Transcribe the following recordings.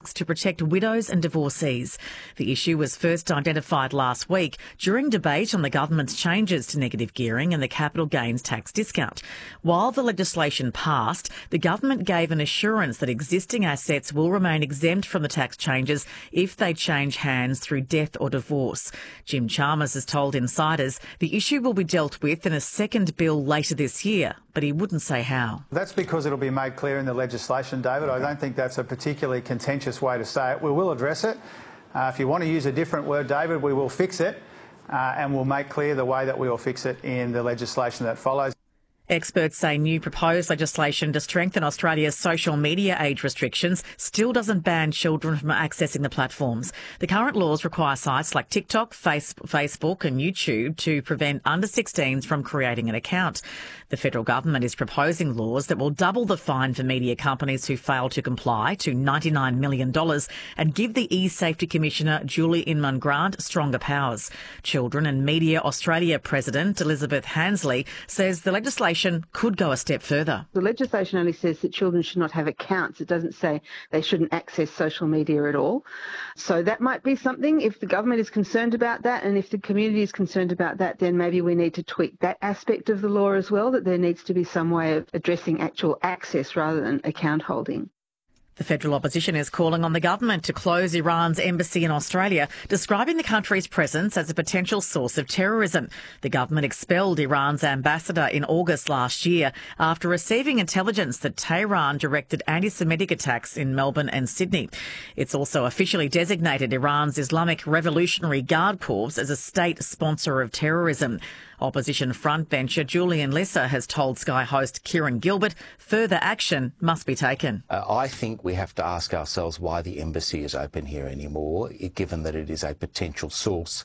tax to protect widows and divorcees. The issue was first identified last week during debate on the government's changes to negative gearing and the capital gains tax discount. While the legislation passed, the government gave an assurance that existing assets will remain exempt from the tax changes if they change hands through death or divorce. Jim Chalmers has told insiders the issue will be dealt with in a second bill later this year, but he wouldn't say how. That's because it'll be made clear in the legislation, David. I don't think that's a particularly contentious way to say it. We will address it. If you want to use a different word, David, we will fix it and we'll make clear the way that we will fix it in the legislation that follows. Experts say new proposed legislation to strengthen Australia's social media age restrictions still doesn't ban children from accessing the platforms. The current laws require sites like TikTok, Facebook and YouTube to prevent under-16s from creating an account. The federal government is proposing laws that will double the fine for media companies who fail to comply to $99 million and give the e-Safety Commissioner Julie Inman-Grant stronger powers. Children and Media Australia President Elizabeth Hansley says the legislation could go a step further. The legislation only says that children should not have accounts. It doesn't say they shouldn't access social media at all. So that might be something. If the government is concerned about that and if the community is concerned about that, then maybe we need to tweak that aspect of the law as well, that there needs to be some way of addressing actual access rather than account holding. The federal opposition is calling on the government to close Iran's embassy in Australia, describing the country's presence as a potential source of terrorism. The government expelled Iran's ambassador in August last year after receiving intelligence that Tehran directed anti-Semitic attacks in Melbourne and Sydney. It's also officially designated Iran's Islamic Revolutionary Guard Corps as a state sponsor of terrorism. Opposition frontbencher Julian Lesser has told Sky host Kieran Gilbert further action must be taken. I think we have to ask ourselves why the embassy is open here anymore, given that it is a potential source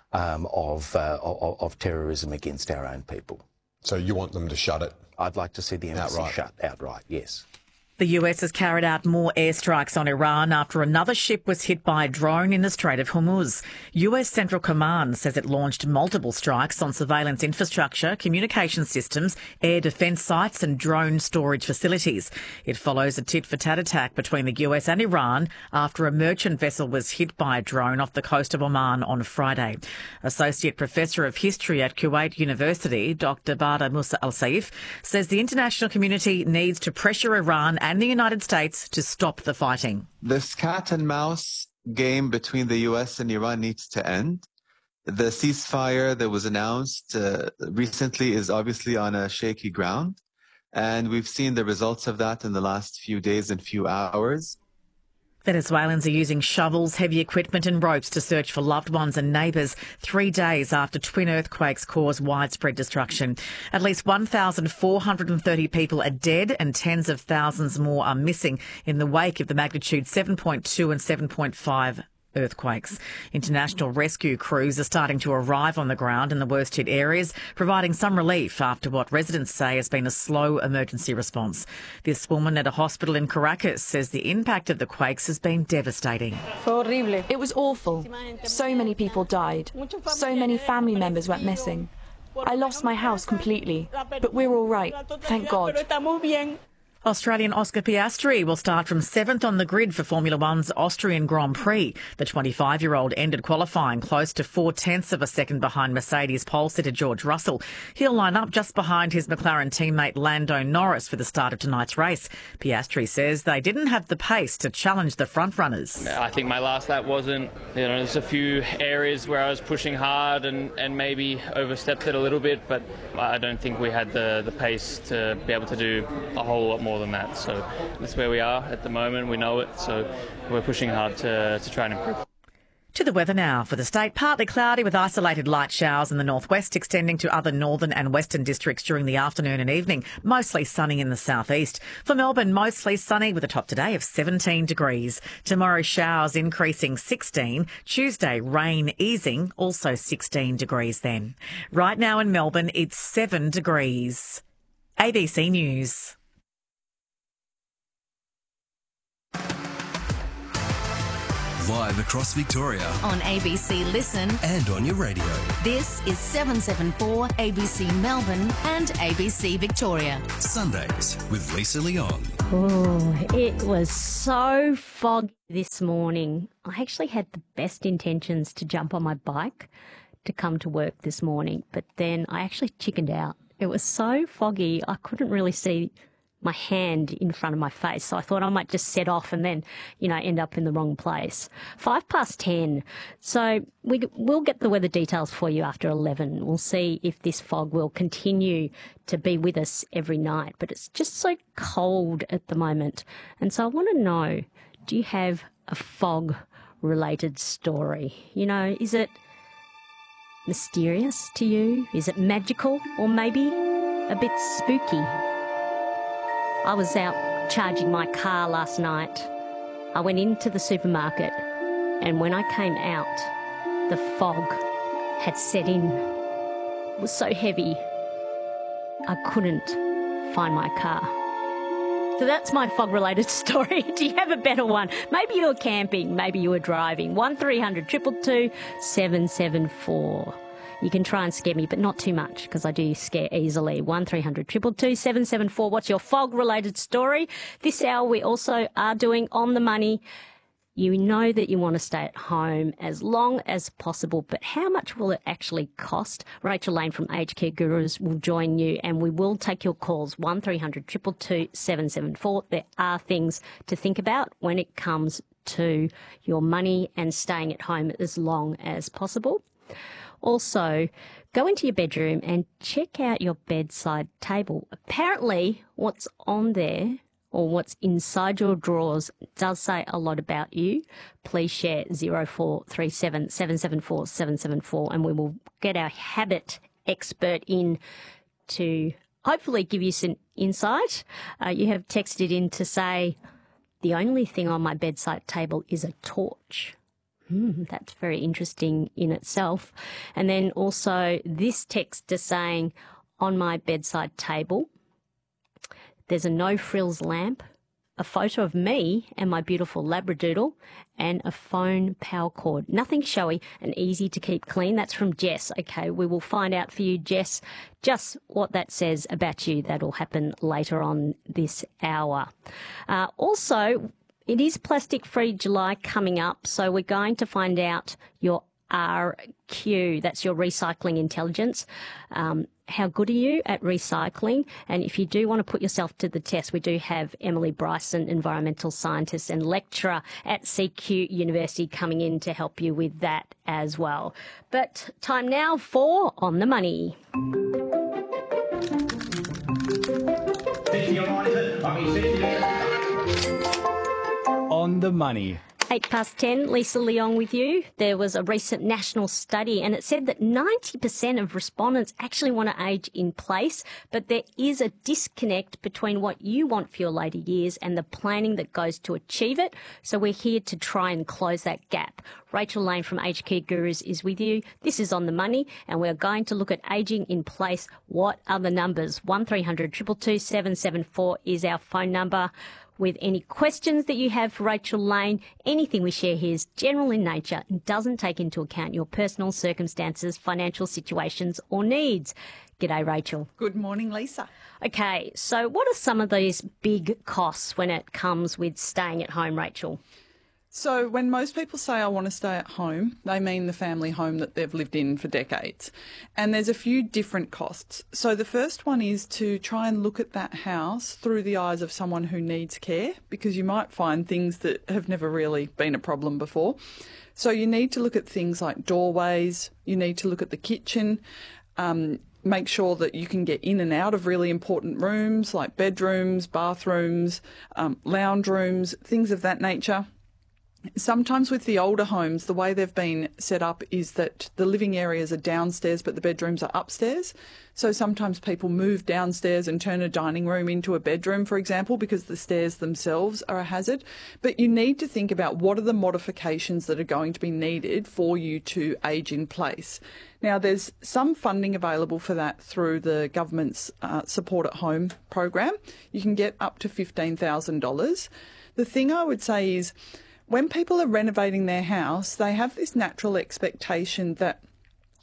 of terrorism against our own people. So you want them to shut it? I'd like to see the embassy shut outright, yes. The US has carried out more airstrikes on Iran after another ship was hit by a drone in the Strait of Hormuz. US Central Command says it launched multiple strikes on surveillance infrastructure, communication systems, air defence sites and drone storage facilities. It follows a tit-for-tat attack between the US and Iran after a merchant vessel was hit by a drone off the coast of Oman on Friday. Associate Professor of History at Kuwait University, Dr. Bada Musa Al-Saif, says the international community needs to pressure Iran and the United States to stop the fighting. This cat and mouse game between the US and Iran needs to end. The ceasefire that was announced recently is obviously on a shaky ground, and we've seen the results of that in the last few days and few hours. Venezuelans are using shovels, heavy equipment and ropes to search for loved ones and neighbours 3 days after twin earthquakes caused widespread destruction. At least 1,430 people are dead and tens of thousands more are missing in the wake of the magnitude 7.2 and 7.5 earthquakes. International rescue crews are starting to arrive on the ground in the worst hit areas, providing some relief after what residents say has been a slow emergency response. This woman at a hospital in Caracas says the impact of the quakes has been devastating. It was awful. So many people died. So many family members went missing. I lost my house completely, but we're all right, thank God. Australian Oscar Piastri will start from 7th on the grid for Formula One's Austrian Grand Prix. The 25-year-old ended qualifying close to 0.4 of a second behind Mercedes pole sitter George Russell. He'll line up just behind his McLaren teammate Lando Norris for the start of tonight's race. Piastri says they didn't have the pace to challenge the front runners. I think my last lap wasn't, there's a few areas where I was pushing hard and maybe overstepped it a little bit, but I don't think we had the pace to be able to do a whole lot more than that. So that's where we are at the moment. We know it, so we're pushing hard to try and improve. To the weather now. For the state, partly cloudy with isolated light showers in the northwest, extending to other northern and western districts during the afternoon and evening. Mostly sunny in the southeast. For Melbourne, mostly sunny with a top today of 17 degrees. Tomorrow, showers increasing 16. Tuesday, rain easing, also 16 degrees then. Right now in Melbourne, it's 7 degrees. ABC News. Live across Victoria. On ABC Listen. And on your radio. This is 774 ABC Melbourne and ABC Victoria. Sundays with Lisa Leong. Oh, it was so foggy this morning. I actually had the best intentions to jump on my bike to come to work this morning, but then I actually chickened out. It was so foggy, I couldn't really see my hand in front of my face, so I thought I might just set off and then, end up in the wrong place. 10:05. So we'll get the weather details for you after 11. We'll see if this fog will continue to be with us every night, but it's just so cold at the moment. And so I want to know, do you have a fog-related story? Is it mysterious to you? Is it magical, or maybe a bit spooky? I was out charging my car last night. I went into the supermarket, and when I came out, the fog had set in. It was so heavy, I couldn't find my car. So that's my fog-related story. Do you have a better one? Maybe you were camping, maybe you were driving. 1300 222 774. You can try and scare me, but not too much, because I do scare easily. 1300 222 774. What's your fog-related story? This hour we also are doing On the Money. You know that you want to stay at home as long as possible, but how much will it actually cost? Rachel Lane from Aged Care Gurus will join you, and we will take your calls. 1300 222 774. There are things to think about when it comes to your money and staying at home as long as possible. Also, go into your bedroom and check out your bedside table. Apparently, what's on there or what's inside your drawers does say a lot about you. Please share 0437 774 774, and we will get our habit expert in to hopefully give you some insight. You have texted in to say, the only thing on my bedside table is a torch. That's very interesting in itself. And then also this text is saying, on my bedside table, there's a no-frills lamp, a photo of me and my beautiful Labradoodle, and a phone power cord. Nothing showy and easy to keep clean. That's from Jess. Okay, we will find out for you, Jess, just what that says about you. That'll happen later on this hour. Also, it is Plastic Free July coming up, so we're going to find out your RQ, that's your recycling intelligence. How good are you at recycling? And if you do want to put yourself to the test, we do have Emily Bryson, environmental scientist and lecturer at CQ University, coming in to help you with that as well. But time now for On the Money. On the Money. 10:08, Lisa Leong with you. There was a recent national study, and it said that 90% of respondents actually want to age in place, but there is a disconnect between what you want for your later years and the planning that goes to achieve it. So we're here to try and close that gap. Rachel Lane from Aged Care Gurus is with you. This is On the Money, and we're going to look at ageing in place. What are the numbers? 1300 222 774 is our phone number. With any questions that you have for Rachel Lane, anything we share here is general in nature and doesn't take into account your personal circumstances, financial situations or needs. G'day, Rachel. Good morning, Lisa. Okay, so what are some of these big costs when it comes with staying at home, Rachel? So when most people say I want to stay at home, they mean the family home that they've lived in for decades. And there's a few different costs. So the first one is to try and look at that house through the eyes of someone who needs care, because you might find things that have never really been a problem before. So you need to look at things like doorways, you need to look at the kitchen, make sure that you can get in and out of really important rooms like bedrooms, bathrooms, lounge rooms, things of that nature. Sometimes with the older homes, the way they've been set up is that the living areas are downstairs but the bedrooms are upstairs. So sometimes people move downstairs and turn a dining room into a bedroom, for example, because the stairs themselves are a hazard. But you need to think about what are the modifications that are going to be needed for you to age in place. Now, there's some funding available for that through the government's Support at Home program. You can get up to $15,000. The thing I would say is, when people are renovating their house, they have this natural expectation that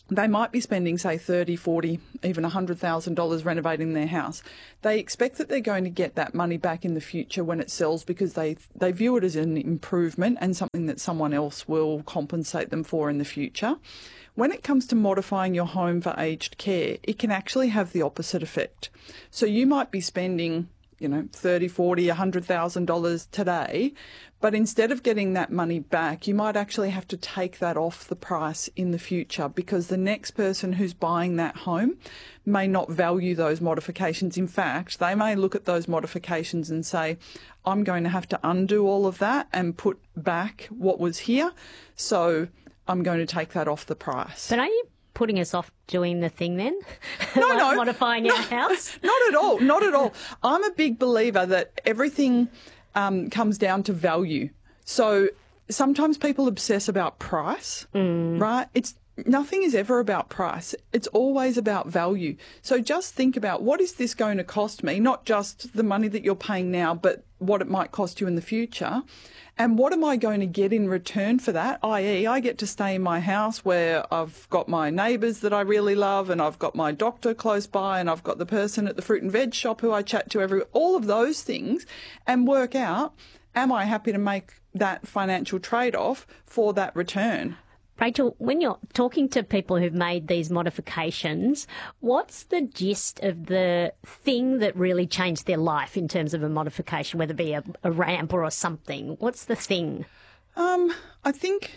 they might be spending, say, $30,000, $40,000, even $100,000 renovating their house. They expect that they're going to get that money back in the future when it sells because they view it as an improvement and something that someone else will compensate them for in the future. When it comes to modifying your home for aged care, it can actually have the opposite effect. So you might be spending, $30,000, $40,000, $100,000 today, but instead of getting that money back, you might actually have to take that off the price in the future because the next person who's buying that home may not value those modifications. In fact, they may look at those modifications and say, I'm going to have to undo all of that and put back what was here, so I'm going to take that off the price. But are you putting us off doing the thing then? No. Modifying our house? Not at all. Not at all. I'm a big believer that everything comes down to value. So sometimes people obsess about price, right? Nothing is ever about price. It's always about value. So just think about, what is this going to cost me? Not just the money that you're paying now, but what it might cost you in the future. And what am I going to get in return for that? i.e., I get to stay in my house where I've got my neighbours that I really love, and I've got my doctor close by, and I've got the person at the fruit and veg shop who I chat to all of those things, and work out, am I happy to make that financial trade-off for that return? Rachel, when you're talking to people who've made these modifications, what's the gist of the thing that really changed their life in terms of a modification, whether it be a ramp or something? What's the thing? I think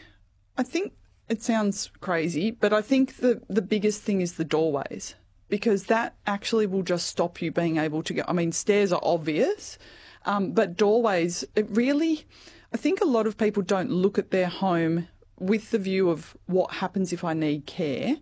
it sounds crazy, but I think the biggest thing is the doorways, because that actually will just stop you being able to go. I mean, stairs are obvious, but doorways, I think a lot of people don't look at their home with the view of what happens if I need care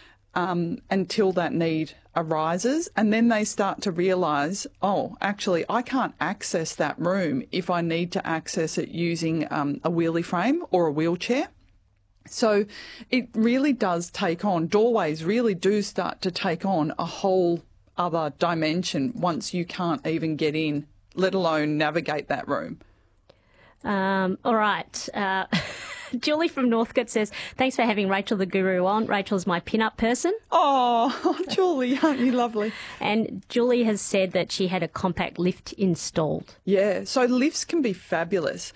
until that need arises. And then they start to realise, oh, actually, I can't access that room if I need to access it using a wheelie frame or a wheelchair. So it really does take on, doorways really do start to take on a whole other dimension once you can't even get in, let alone navigate that room. All right. Julie from Northcote says, thanks for having Rachel the Guru on. Rachel's my pin-up person. Oh, Julie, aren't you lovely? And Julie has said that she had a compact lift installed. Yeah, so lifts can be fabulous.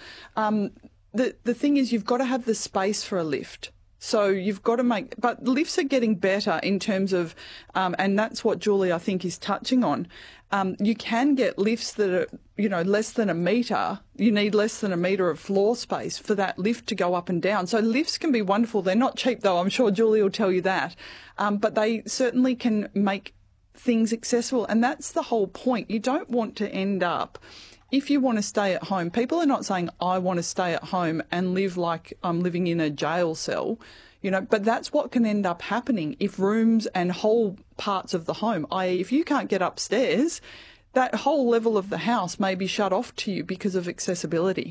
The thing is, you've got to have the space for a lift. So you've got to but lifts are getting better in terms of, and that's what Julie, I think, is touching on. You can get lifts that are, less than a metre. You need less than a metre of floor space for that lift to go up and down. So lifts can be wonderful. They're not cheap, though. I'm sure Julie will tell you that. But they certainly can make things accessible. And that's the whole point. You don't want to end up, if you want to stay at home, people are not saying, I want to stay at home and live like I'm living in a jail cell, but that's what can end up happening if rooms and whole parts of the home, i.e. if you can't get upstairs, that whole level of the house may be shut off to you because of accessibility.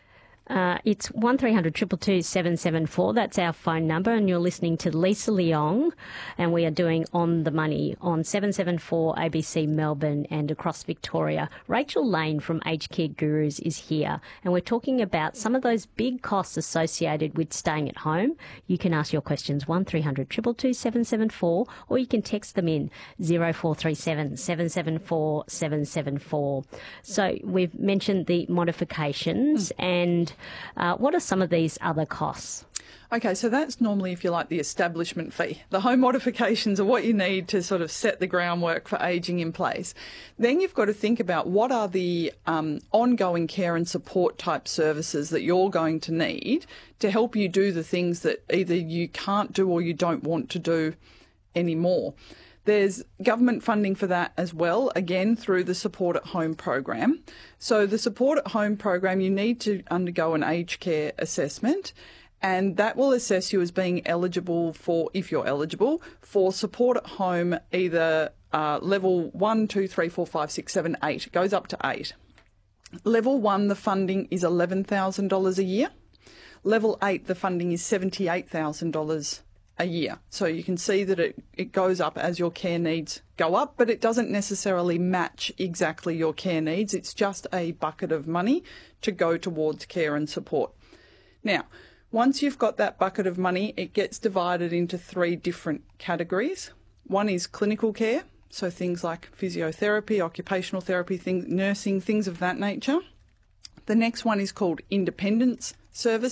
It's 1300 222 774. That's our phone number, and you're listening to Lisa Leong, and we are doing On the Money on 774 ABC Melbourne and across Victoria. Rachel Lane from Aged Care Gurus is here, and we're talking about some of those big costs associated with staying at home. You can ask your questions 1300 222 774, or you can text them in 0437 774 774. So we've mentioned the modifications and what are some of these other costs? Okay, so that's normally, if you like, the establishment fee. The home modifications are what you need to sort of set the groundwork for ageing in place. Then you've got to think about what are the ongoing care and support type services that you're going to need to help you do the things that either you can't do or you don't want to do anymore. There's government funding for that as well, again, through the Support at Home program. So the Support at Home program, you need to undergo an aged care assessment, and that will assess you as being eligible for, if you're eligible, for support at home, either level 1, 2, 3, 4, 5, 6, 7, 8. It goes up to 8. Level 1, the funding is $11,000 a year. Level 8, the funding is $78,000 a year. So you can see that it goes up as your care needs go up, but it doesn't necessarily match exactly your care needs. It's just a bucket of money to go towards care and support. Now, Once you've got that bucket of money, it gets divided into 3 different categories. One is clinical care, so things like physiotherapy, occupational therapy, nursing, things of that nature. The next one is called independence services.